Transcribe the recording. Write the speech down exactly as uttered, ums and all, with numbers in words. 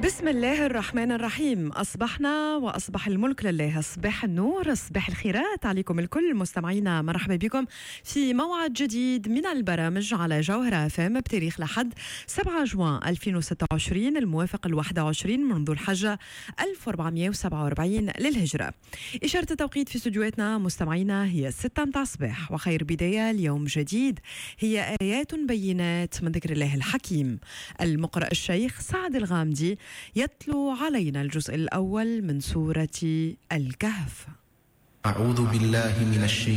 بسم الله الرحمن الرحيم. أصبحنا وأصبح الملك لله، أصبح النور، أصبح الخيرات عليكم الكل. مستمعينا مرحبا بكم في موعد جديد من البرامج على جوهرة اف ام بتاريخ لحد سبعة جوان ألفين وستة وعشرين الموافق الواحد وعشرين من ذو الحجة ألف وأربعمائة وسبعة وأربعين للهجرة. إشارة التوقيت في استديوهاتنا مستمعينا هي الستة متاع الصباح، وخير بداية اليوم جديد هي آيات بينات من ذكر الله الحكيم. المقرأ الشيخ سعد الغامدي يتلو علينا الجزء الأول من سورة الكهف. أعوذ بالله من الشيطان